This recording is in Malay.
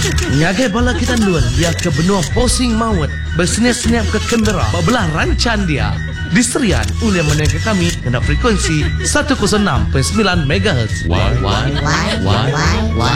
Ngagai bala kita luan dia ke benua posing maut. Bersenyap-senyap ke Canberra. Belah rancan dia. Diserian oleh menengah kami kena frekuensi 106.9 MHz. Why?